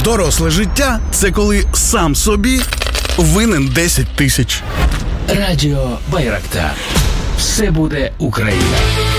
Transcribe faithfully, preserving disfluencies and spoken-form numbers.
Доросле життя – це коли сам собі винен десять тисяч. Радіо Байрактар. Все буде Україна.